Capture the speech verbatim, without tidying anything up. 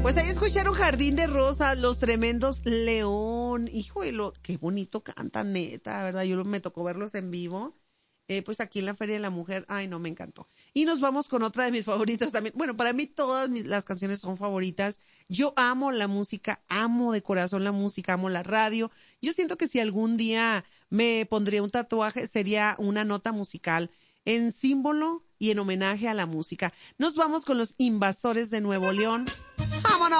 Pues ahí escucharon Jardín de Rosas, Los Tremendos León. Híjole, lo, qué bonito cantan, neta, ¿verdad? Yo me tocó verlos en vivo. Eh, pues aquí en la Feria de la Mujer, ay no, me encantó. Y nos vamos con otra de mis favoritas también. Bueno, para mí todas mis, las canciones son favoritas. Yo amo la música, amo de corazón la música, amo la radio. Yo siento que si algún día me pondría un tatuaje, sería una nota musical en símbolo y en homenaje a la música. Nos vamos con los Invasores de Nuevo León. ¡Vámonos!